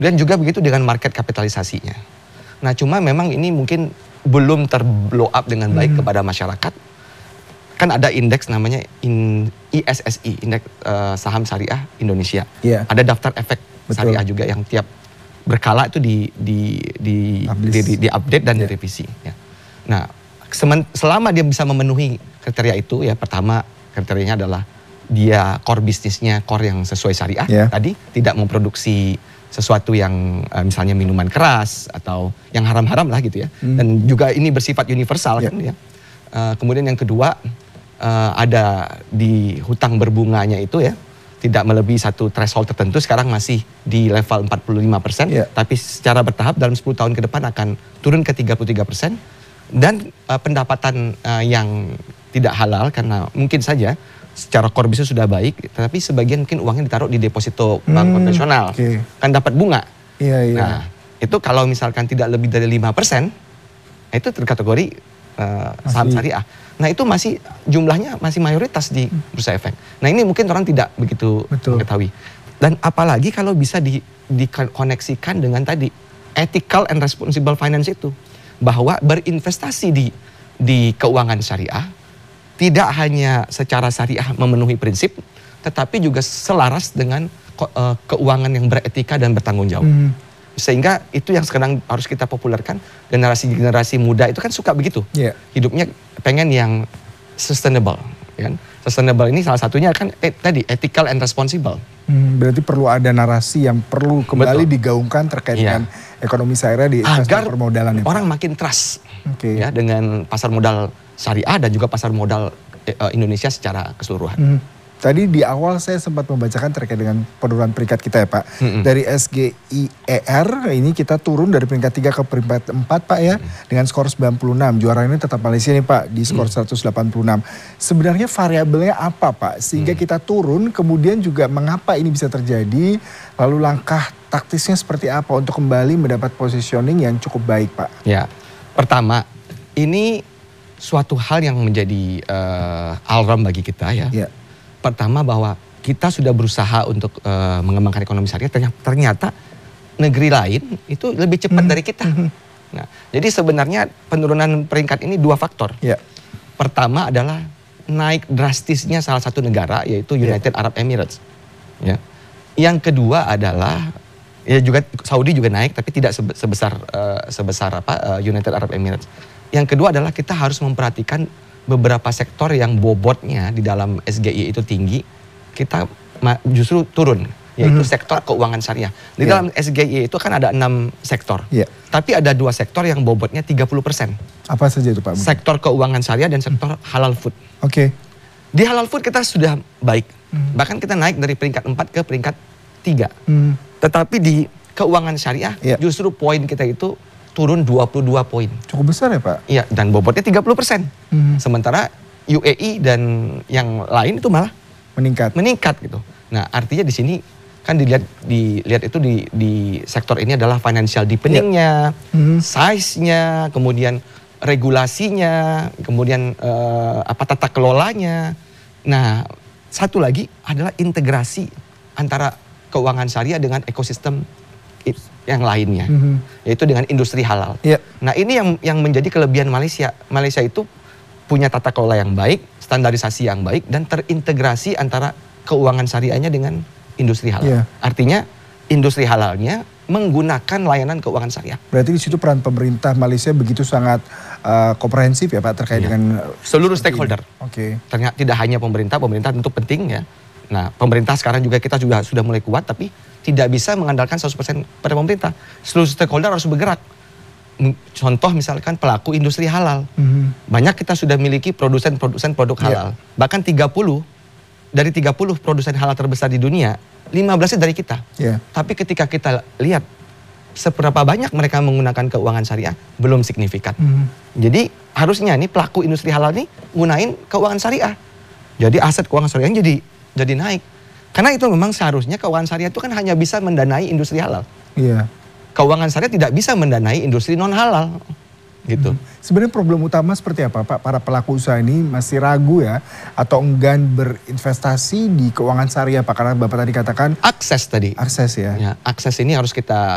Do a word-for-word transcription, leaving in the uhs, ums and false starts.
Dan juga begitu dengan market kapitalisasinya. Nah cuma memang ini mungkin belum terblow up dengan baik hmm. kepada masyarakat. Kan ada indeks namanya in, I S S I, Indeks uh, Saham Syariah Indonesia. Yeah. Ada daftar efek Betul. Syariah juga yang tiap berkala itu di di di di, di, di update dan yeah. direvisi. Ya. Nah semen, selama dia bisa memenuhi kriteria itu, ya pertama kriterianya adalah dia core bisnisnya core yang sesuai syariah yeah. tadi, tidak memproduksi sesuatu yang uh, misalnya minuman keras atau yang haram-haram lah gitu ya. Hmm. Dan juga ini bersifat universal yeah. kan ya. Uh, kemudian yang kedua uh, ada di hutang berbunganya itu ya tidak melebihi satu threshold tertentu, sekarang masih di level empat puluh lima persen yeah. tapi secara bertahap dalam sepuluh tahun ke depan akan turun ke tiga puluh tiga persen. Dan uh, pendapatan uh, yang tidak halal karena mungkin saja secara core bisnis sudah baik, tapi sebagian mungkin uangnya ditaruh di deposito bank hmm, konvensional, okay. kan dapat bunga. Iya, iya. Nah, itu kalau misalkan tidak lebih dari lima persen, itu terkategori uh, saham syariah. Nah, itu masih jumlahnya masih mayoritas di bursa efek. Nah, ini mungkin orang tidak begitu Betul. mengetahui. Dan apalagi kalau bisa di, dikoneksikan dengan tadi ethical and responsible finance itu, bahwa berinvestasi di di keuangan syariah tidak hanya secara syariah memenuhi prinsip, tetapi juga selaras dengan uh, keuangan yang beretika dan bertanggung jawab. Hmm. Sehingga itu yang sekarang harus kita populerkan. Generasi-generasi muda itu kan suka begitu. Yeah. Hidupnya pengen yang sustainable. Kan? Sustainable ini salah satunya kan eh, tadi ethical and responsible. Hmm, berarti perlu ada narasi yang perlu kembali Betul. digaungkan terkait yeah. dengan ekonomi syariah di agar permodalan. Orang Pak. makin trust okay. ya dengan pasar modal syariah dan juga pasar modal uh, Indonesia secara keseluruhan. Hmm. Tadi di awal saya sempat membacakan terkait dengan penurunan peringkat kita ya Pak. Hmm. Dari S G I E R ini kita turun dari peringkat tiga ke peringkat empat Pak ya. Hmm. Dengan skor sembilan puluh enam. Juara ini tetap Malaysia nih Pak di skor hmm. seratus delapan puluh enam. Sebenarnya variabelnya apa Pak? Sehingga hmm. kita turun, kemudian juga mengapa ini bisa terjadi? Lalu langkah taktisnya seperti apa untuk kembali mendapat positioning yang cukup baik Pak? Ya, pertama ini suatu hal yang menjadi uh, alarm bagi kita ya. Yeah. Pertama bahwa kita sudah berusaha untuk uh, mengembangkan ekonomi syariah, ternyata, ternyata negeri lain itu lebih cepat mm. dari kita. Mm-hmm. Nah, jadi sebenarnya penurunan peringkat ini dua faktor. Yeah. Pertama adalah naik drastisnya salah satu negara yaitu United yeah. Arab Emirates. Ya. Yang kedua adalah ya juga Saudi juga naik tapi tidak sebesar uh, sebesar apa uh, United Arab Emirates. Yang kedua adalah kita harus memperhatikan beberapa sektor yang bobotnya di dalam S G I itu tinggi, kita justru turun, yaitu hmm. sektor keuangan syariah. Di yeah. dalam S G I itu kan ada enam sektor, yeah. tapi ada dua sektor yang bobotnya tiga puluh persen. Apa saja itu Pak? Sektor keuangan syariah dan sektor hmm. halal food. Oke. Okay. Di halal food kita sudah baik, hmm. bahkan kita naik dari peringkat empat ke peringkat tiga. Hmm. Tetapi di keuangan syariah yeah. justru poin kita itu turun dua puluh dua poin. Cukup besar ya Pak? Iya, dan bobotnya tiga puluh persen. Hmm. Sementara U A E dan yang lain itu malah meningkat. Meningkat gitu. Nah, artinya di sini kan dilihat dilihat itu di di sektor ini adalah financial deepening-nya, ya. hmm. size-nya, kemudian regulasinya, kemudian uh, apa tata kelolanya. Nah, satu lagi adalah integrasi antara keuangan syariah dengan ekosistem yang lainnya, mm-hmm. yaitu dengan industri halal. Yeah. Nah ini yang yang menjadi kelebihan Malaysia. Malaysia itu punya tata kelola yang baik, standarisasi yang baik, dan terintegrasi antara keuangan syariahnya dengan industri halal. Yeah. Artinya industri halalnya menggunakan layanan keuangan syariah. Berarti di situ peran pemerintah Malaysia begitu sangat uh, komprehensif ya Pak terkait yeah. dengan seluruh stakeholder. Oke. Okay. Ternyata tidak hanya pemerintah, pemerintah tentu penting ya. Nah pemerintah sekarang juga kita juga sudah mulai kuat, tapi tidak bisa mengandalkan seratus persen pada pemerintah. Seluruh stakeholder harus bergerak. Contoh misalkan pelaku industri halal. Mm-hmm. Banyak kita sudah miliki produsen-produsen produk halal. Yeah. Bahkan tiga puluh, dari tiga puluh produsen halal terbesar di dunia, lima belasnya dari kita. Yeah. Tapi ketika kita lihat seberapa banyak mereka menggunakan keuangan syariah, belum signifikan. Mm-hmm. Jadi harusnya nih pelaku industri halal nih gunain keuangan syariah. Jadi aset keuangan syariah jadi, jadi naik. Karena itu memang seharusnya keuangan syariah itu kan hanya bisa mendanai industri halal. Iya. Keuangan syariah tidak bisa mendanai industri non halal. Gitu. Hmm. Sebenarnya problem utama seperti apa Pak? Para pelaku usaha ini masih ragu ya atau enggan berinvestasi di keuangan syariah Pak? Karena Bapak tadi katakan akses tadi. Akses ya. Ya, akses ini harus kita